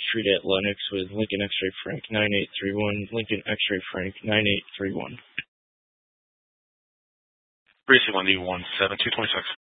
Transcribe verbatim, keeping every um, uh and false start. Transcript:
Street at Lennox with Lincoln X-Ray Frank nine eight three one, Lincoln X-Ray Frank nine eight three one. Precinct one D one seven two two six.